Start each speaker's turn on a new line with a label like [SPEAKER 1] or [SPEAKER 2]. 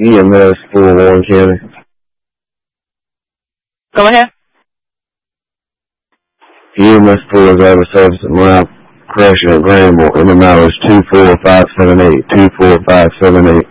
[SPEAKER 1] EMS for Warren County.
[SPEAKER 2] Go ahead.
[SPEAKER 1] EMS for is out of service at Mount Crashing at Granville. MMI is 24578. 24578.